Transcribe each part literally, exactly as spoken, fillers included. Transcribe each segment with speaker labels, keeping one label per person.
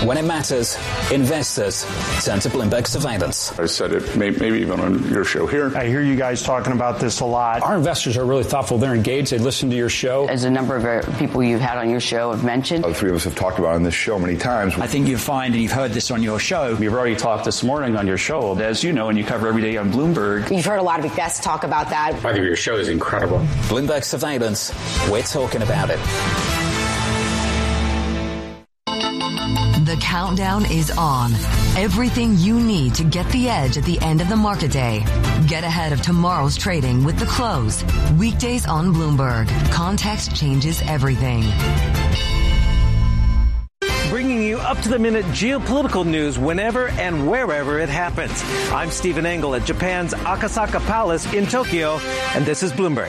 Speaker 1: When it matters, investors turn to Bloomberg Surveillance.
Speaker 2: I said it maybe even on your show here.
Speaker 3: I hear you guys talking about this a lot.
Speaker 4: Our investors are really thoughtful. They're engaged. They listen to your show.
Speaker 5: As a number of people you've had on your show have mentioned.
Speaker 6: The three of us have talked about it on this show many times.
Speaker 7: I think you find, and you've heard this on your show.
Speaker 8: We've already talked this morning on your show, as you know, and you cover every day on Bloomberg.
Speaker 9: You've heard a lot of guests talk about that.
Speaker 10: I think your show is incredible.
Speaker 1: Bloomberg Surveillance. We're talking about it.
Speaker 11: The countdown is on. Everything you need to get the edge at the end of the market day. Get ahead of tomorrow's trading with The Close. Weekdays on Bloomberg. Context changes everything.
Speaker 12: Bringing you up-to-the-minute geopolitical news whenever and wherever it happens. I'm Stephen Engel at Japan's Akasaka Palace in Tokyo, and this is Bloomberg.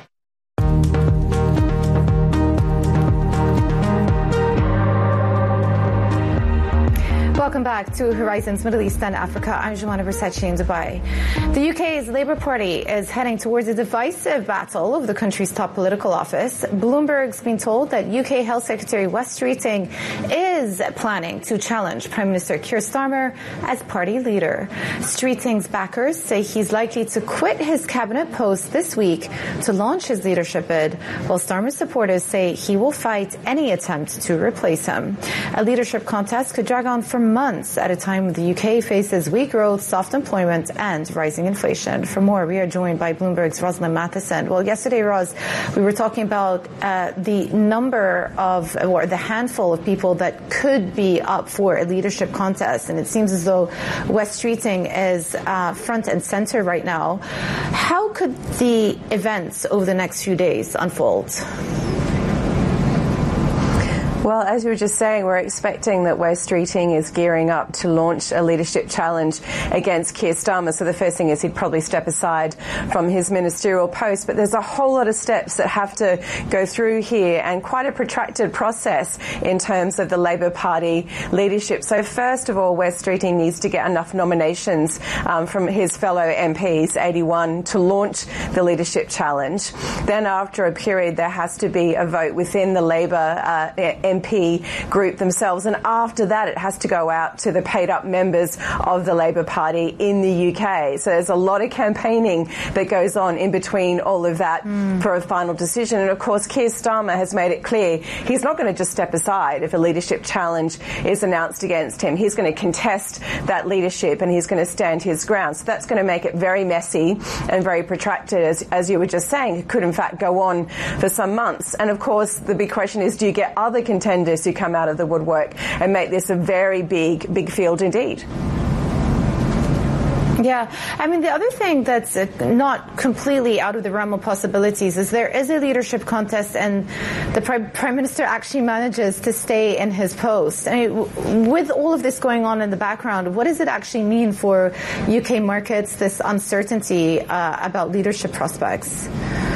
Speaker 13: Welcome back to Horizons Middle East and Africa. I'm Jumana Bersachi in Dubai. The U K's Labour Party is heading towards a divisive battle over the country's top political office. Bloomberg's been told that U K Health Secretary Wes Streeting is planning to challenge Prime Minister Keir Starmer as party leader. Streeting's backers say he's likely to quit his cabinet post this week to launch his leadership bid, while Starmer's supporters say he will fight any attempt to replace him. A leadership contest could drag on for months at a time when the U K faces weak growth, soft employment, and rising inflation. For more, we are joined by Bloomberg's Rosalind Matheson. Well, yesterday, Ros, we were talking about uh, the number of, or the handful of people that could be up for a leadership contest, and it seems as though Wes Streeting is uh, front and center right now. How could the events over the next few days unfold?
Speaker 14: Well, as you were just saying, we're expecting that Wes Streeting is gearing up to launch a leadership challenge against Keir Starmer. So the first thing is he'd probably step aside from his ministerial post. But there's a whole lot of steps that have to go through here, and quite a protracted process in terms of the Labour Party leadership. So first of all, Wes Streeting needs to get enough nominations um, from his fellow M Ps, eighty-one, to launch the leadership challenge. Then after a period, there has to be a vote within the Labour uh, M P group themselves, and after that it has to go out to the paid up members of the Labour Party in the U K. So there's a lot of campaigning that goes on in between all of that mm. for a final decision. And of course, Keir Starmer has made it clear he's not going to just step aside if a leadership challenge is announced against him. He's going to contest that leadership, and he's going to stand his ground. So that's going to make it very messy and very protracted, as, as you were just saying. It could in fact go on for some months. And of course, the big question is, do you get other contenders who come out of the woodwork and make this a very big, big field indeed?
Speaker 13: Yeah. I mean, the other thing that's not completely out of the realm of possibilities is there is a leadership contest, and the Prime, Prime Minister actually manages to stay in his post. I mean, with all of this going on in the background, what does it actually mean for U K markets, this uncertainty uh, about leadership prospects?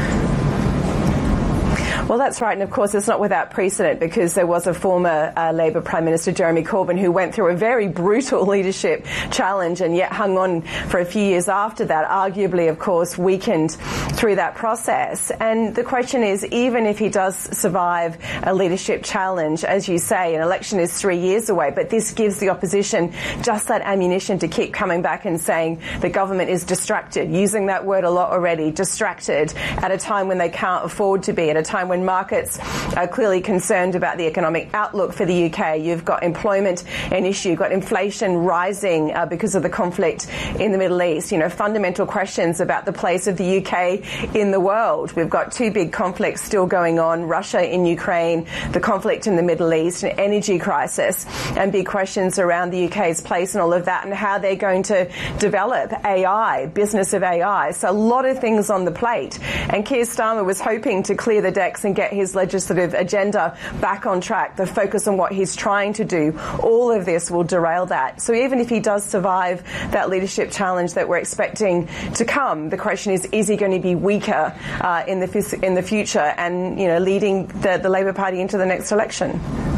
Speaker 14: Well, that's right. And of course, it's not without precedent, because there was a former uh, Labour Prime Minister, Jeremy Corbyn, who went through a very brutal leadership challenge and yet hung on for a few years after that, arguably, of course, weakened through that process. And the question is, even if he does survive a leadership challenge, as you say, an election is three years away, but this gives the opposition just that ammunition to keep coming back and saying the government is distracted, using that word a lot already, distracted, at a time when they can't afford to be, at a time when markets are clearly concerned about the economic outlook for the U K. You've got employment an issue, you've got inflation rising uh, because of the conflict in the Middle East. You know, fundamental questions about the place of the U K in the world. We've got two big conflicts still going on, Russia in Ukraine, the conflict in the Middle East, an energy crisis, and big questions around the U K's place and all of that, and how they're going to develop A I, business of A I. So a lot of things on the plate. And Keir Starmer was hoping to clear the decks and get his legislative agenda back on track, the focus on what he's trying to do. All of this will derail that. So even if he does survive that leadership challenge that we're expecting to come, the question is, is he going to be weaker uh, in the in the future and, you know, leading the, the Labour Party into the next election?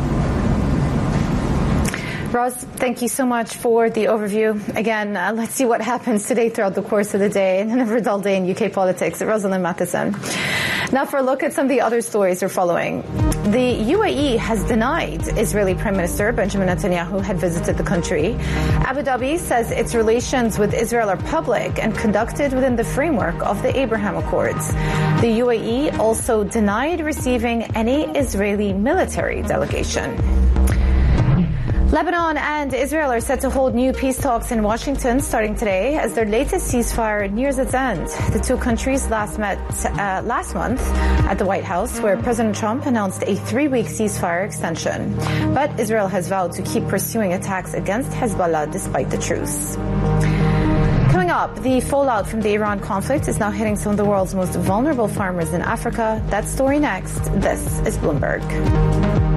Speaker 13: Ros, thank you so much for the overview. Again, uh, let's see what happens today throughout the course of the day. And never a dull day in U K politics. Rosalind Matheson. Now for a look at some of the other stories we're following. The U A E has denied Israeli Prime Minister Benjamin Netanyahu had visited the country. Abu Dhabi says its relations with Israel are public and conducted within the framework of the Abraham Accords. The U A E also denied receiving any Israeli military delegation. Lebanon and Israel are set to hold new peace talks in Washington starting today as their latest ceasefire nears its end. The two countries last met uh, last month at the White House, where President Trump announced a three-week ceasefire extension. But Israel has vowed to keep pursuing attacks against Hezbollah despite the truce. Coming up, the fallout from the Iran conflict is now hitting some of the world's most vulnerable farmers in Africa. That story next. This is Bloomberg.